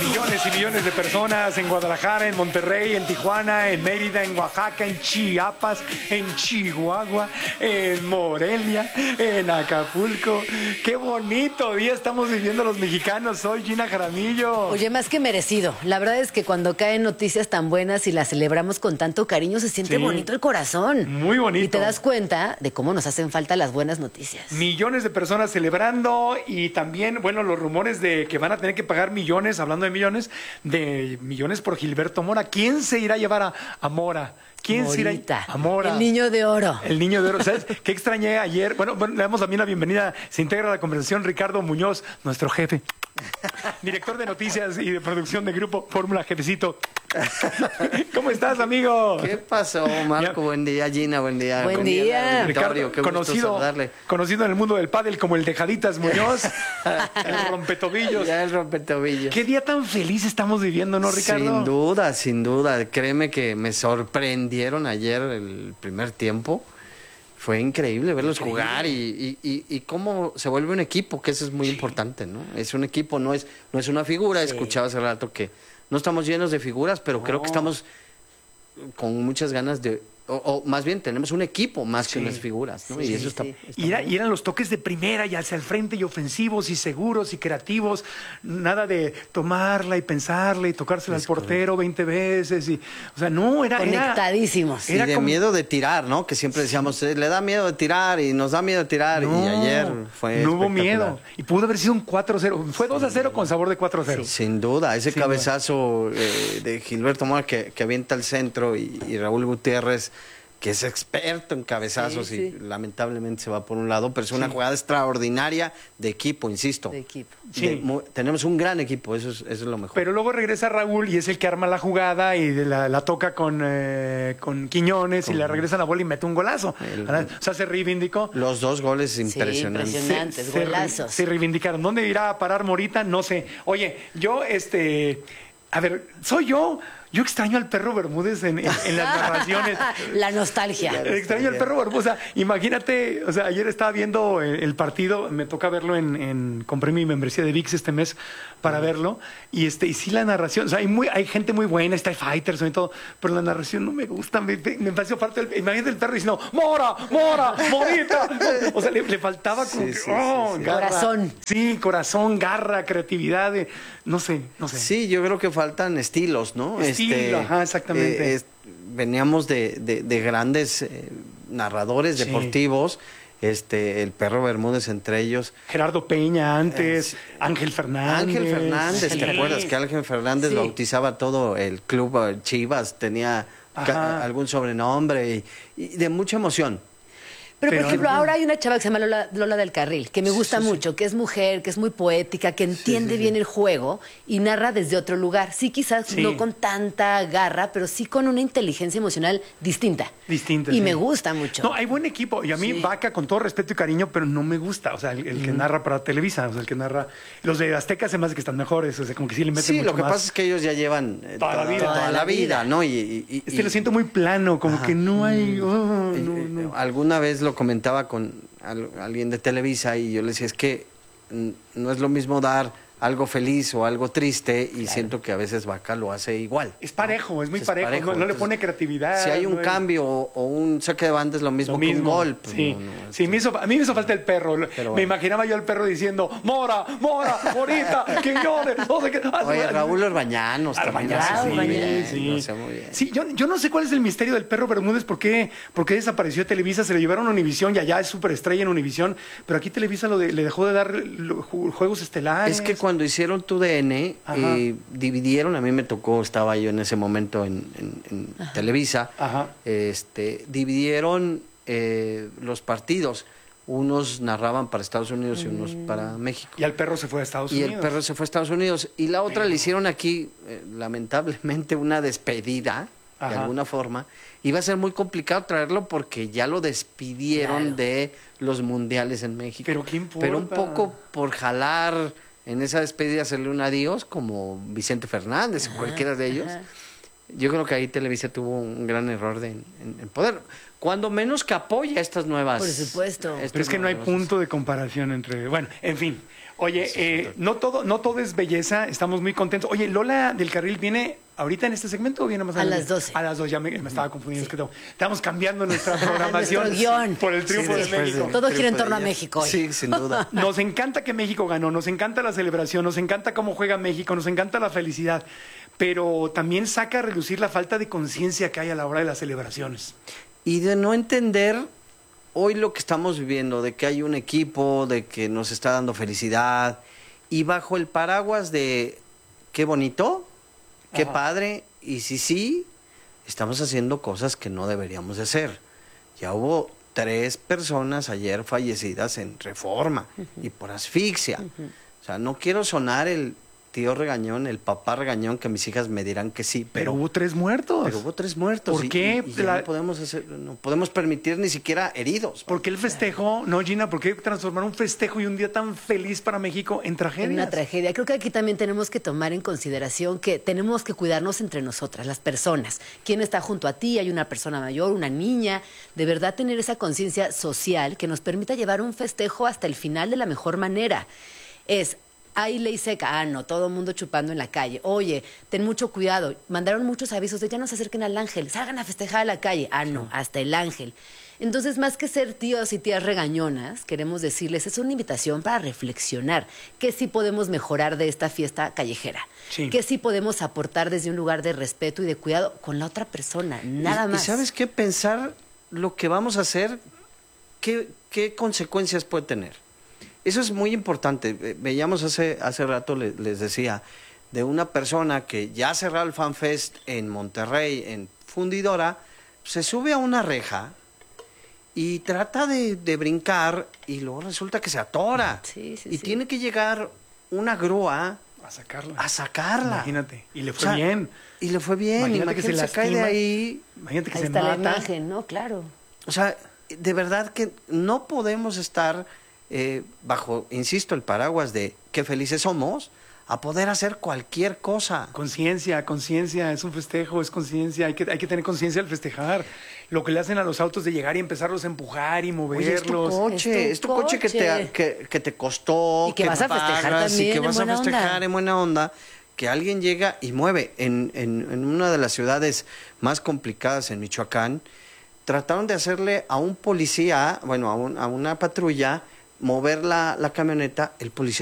millones y millones de personas en Guadalajara, en Monterrey, en Tijuana, en Mérida, en Oaxaca, en Chiapas, en Chihuahua, en Morelia, en Acapulco. ¡Qué bonito día estamos viviendo los mexicanos! Soy Gina Jaramillo. Oye, más que merecido. La verdad es que cuando caen noticias tan buenas y las celebramos con tanto cariño, se siente bonito el corazón. Muy bonito. Y te das cuenta de cómo nos hacen falta las buenas noticias. Millones de personas celebrando y también, bueno, los rumores de que van a tener que pagar millones, hablando de millones por Gilberto Mora. ¿Quién se irá a llevar a Mora? ¿Quién se irá a Mora? El niño de oro. El niño de oro. ¿Sabes qué extrañé ayer? Bueno, le damos también la bienvenida. Se integra a la conversación Ricardo Muñoz, nuestro jefe. Director de noticias y de producción de Grupo Fórmula, jefecito. ¿Cómo estás, amigo? ¿Qué pasó, Marco? Buen día, Gina, buen día. Buen día. Ricardo, qué conocido en el mundo del pádel como el de Jaditas Muñoz, el rompetobillos. Ya el rompetobillos. Qué día tan feliz estamos viviendo, ¿no, Ricardo? Sin duda, sin duda. Créeme que me sorprendieron ayer el primer tiempo. Fue increíble verlos jugar y cómo se vuelve un equipo, que eso es muy importante, ¿no? Es un equipo, no es una figura. Escuchaba hace rato que no estamos llenos de figuras, pero creo que estamos con muchas ganas de... O más bien, tenemos un equipo más que unas figuras, ¿no? Y eso está y eran los toques de primera y hacia el frente y ofensivos y seguros y creativos. Nada de tomarla y pensarla y tocársela al portero 20 veces. O sea, no, era... Conectadísimos. Y de miedo de tirar, ¿no? Que siempre decíamos, le da miedo de tirar y nos da miedo de tirar. No, y ayer fue no hubo miedo. Y pudo haber sido un 4-0. Fue 2-0 con sabor de 4-0. Sin duda. Ese cabezazo de Gilberto Mora que avienta al centro y Raúl Gutiérrez, que es experto en cabezazos y lamentablemente se va por un lado, pero es una jugada extraordinaria de equipo, insisto. De equipo. Tenemos un gran equipo, eso es lo mejor. Pero luego regresa Raúl y es el que arma la jugada y la toca con Quiñones y le regresa la bola y mete un golazo. O sea, se reivindicó. Los dos goles impresionantes. Impresionantes, golazos. Se reivindicaron. ¿Dónde irá a parar Morita? No sé. Oye, yo, a ver, soy yo. Yo extraño al perro Bermúdez en las narraciones. La nostalgia. Extraño al perro Bermúdez. O sea, imagínate, o sea, ayer estaba viendo el partido, me toca verlo compré mi membresía de ViX este mes para verlo, y sí la narración, o sea, hay gente muy buena, está Fighters y todo, pero la narración no me gusta, me pareció parte imagínate el perro diciendo, Mora, Morita. O sea, le faltaba como garra. Corazón. Sí, corazón, garra, creatividad, no sé. Sí, yo creo que faltan estilos, ¿no? Exactamente. Veníamos de grandes narradores deportivos, el perro Bermúdez entre ellos. Gerardo Peña antes, Ángel Fernández. ¿Te acuerdas que Ángel Fernández bautizaba todo el club Chivas? Tenía algún sobrenombre y de mucha emoción. Pero, por ejemplo, ahora hay una chava que se llama Lola del Carril, que me gusta mucho, que es mujer, que es muy poética, que entiende bien el juego y narra desde otro lugar. Sí, quizás no con tanta garra, pero sí con una inteligencia emocional distinta. Y me gusta mucho. No, hay buen equipo. Y a mí, Vaca, con todo respeto y cariño, pero no me gusta. O sea, el que narra para Televisa, o sea, el que narra... Los de Azteca se me hace que están mejores, o sea, como que sí le meten mucho lo que más. pasa es que ellos ya llevan toda la vida, ¿no? Lo siento muy plano, como que no hay... no. Alguna vez lo comentaba con alguien de Televisa y yo le decía, es que no es lo mismo dar algo feliz o algo triste y siento que a veces Vaca lo hace igual. Es parejo, es muy parejo. No le pone creatividad. Si hay un cambio o un saque de banda es lo mismo que un gol. Pues a mí me hizo falta el perro. Me imaginaba yo al perro diciendo, Mora, Morita, Quiñones, no sé qué. Oye, Raúl Orbañanos. Sí, yo no sé cuál es el misterio del perro Bermúdez, por qué desapareció de Televisa, se le llevaron a Univisión y allá es superestrella en Univisión, pero aquí Televisa le dejó de dar juegos estelares. Es que cuando hicieron TUDN, dividieron, a mí me tocó, estaba yo en ese momento en Televisa, dividieron los partidos. Unos narraban para Estados Unidos y unos para México. Y el perro se fue a Estados Unidos. Y el perro se fue a Estados Unidos. Y la otra le hicieron aquí, lamentablemente, una despedida, de alguna forma. Iba a ser muy complicado traerlo porque ya lo despidieron de los mundiales en México. Pero ¿qué importa? Pero un poco por jalar en esa despedida, hacerle un adiós, como Vicente Fernández o cualquiera de ellos. Yo creo que ahí Televisa tuvo un gran error en poder. Cuando menos que apoya estas nuevas... Por supuesto. Pero es que no hay punto de comparación entre... Bueno, en fin. Oye, no todo es belleza, estamos muy contentos. Oye, Lola del Carril viene ahorita en este segmento o viene más adelante? A las 12. A las 2, ya me estaba confundiendo. Es que estamos cambiando nuestra programación Nuestro guión. por el triunfo de México. Todo gira en torno a México hoy. Sí, sin duda. Nos encanta que México ganó, nos encanta la celebración, nos encanta cómo juega México, nos encanta la felicidad, pero también saca a relucir la falta de conciencia que hay a la hora de las celebraciones. Y de no entender hoy lo que estamos viviendo, de que hay un equipo, de que nos está dando felicidad, y bajo el paraguas de qué bonito, qué padre, y sí, estamos haciendo cosas que no deberíamos de hacer. Ya hubo 3 personas ayer fallecidas en Reforma y por asfixia. O sea, no quiero sonar el tío regañón, el papá regañón, que mis hijas me dirán que sí, Pero hubo 3 muertos. pero hubo 3 muertos. ¿Por qué? Y ya no podemos permitir ni siquiera heridos. ¿Por qué el festejo, no, Gina? ¿Por qué transformar un festejo y un día tan feliz para México en tragedia? En una tragedia. Creo que aquí también tenemos que tomar en consideración que tenemos que cuidarnos entre nosotras, las personas. ¿Quién está junto a ti? ¿Hay una persona mayor, una niña? De verdad tener esa conciencia social que nos permita llevar un festejo hasta el final de la mejor manera. Hay ley seca, no, todo el mundo chupando en la calle. Oye, ten mucho cuidado. Mandaron muchos avisos de ya no se acerquen al ángel, salgan a festejar a la calle. No, hasta el ángel. Entonces, más que ser tíos y tías regañonas, queremos decirles, es una invitación para reflexionar. ¿Qué sí podemos mejorar de esta fiesta callejera? Sí. ¿Qué sí podemos aportar desde un lugar de respeto y de cuidado con la otra persona? Nada más. ¿Y sabes qué? Pensar lo que vamos a hacer, qué consecuencias puede tener. Eso es muy importante. Veíamos hace rato, les decía, de una persona que ya ha cerrado el FanFest en Monterrey, en Fundidora, se sube a una reja y trata de brincar y luego resulta que se atora. Sí, y tiene que llegar una grúa a sacarla. Imagínate. Y le fue bien. Y le fue bien. Imagínate que se cae de ahí. Imagínate que Ahí se está mata. la imagen, ¿no? Claro. O sea, de verdad que no podemos estar bajo, insisto, el paraguas de qué felices somos, a poder hacer cualquier cosa. Conciencia, es un festejo, es conciencia, hay que tener conciencia al festejar. Lo que le hacen a los autos de llegar y empezarlos a empujar y moverlos. Oye, es tu coche que te costó, y que vas a festejar pagas, también y que vas a festejar en buena onda, que alguien llega y mueve. En una de las ciudades más complicadas en Michoacán, trataron de hacerle a un policía, bueno, a una patrulla, mover la camioneta, el policía